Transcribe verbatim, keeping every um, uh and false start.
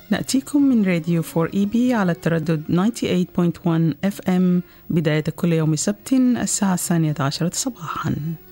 نأتيكم من راديو فور إي بي على التردد تسعة وثمانين فاصلة واحد إف إم بداية كل يوم سبت الساعة الثانية عشرة صباحاً.